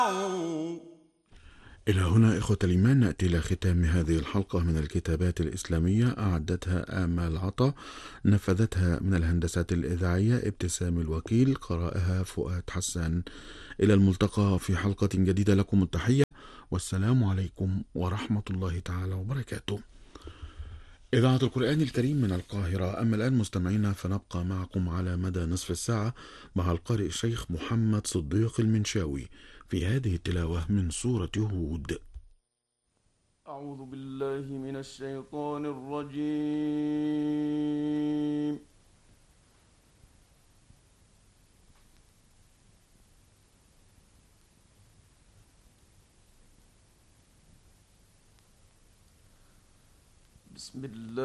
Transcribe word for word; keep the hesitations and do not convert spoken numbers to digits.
إلى هنا إخوة الإيمان نأتي إلى ختام هذه الحلقة من الكتابات الإسلامية، أعدتها آمال عطا، نفذتها من الهندسة الإذاعية ابتسام الوكيل، قرأها فؤاد حسان. إلى الملتقى في حلقة جديدة، لكم التحية والسلام عليكم ورحمة الله تعالى وبركاته. إذاعة القرآن الكريم من القاهرة. أما الآن مستمعينا فنبقى معكم على مدى نصف الساعة مع القارئ الشيخ محمد صديق المنشاوي في هذه التلاوة من سورة هود. أعوذ بالله من الشيطان الرجيم. بسم الله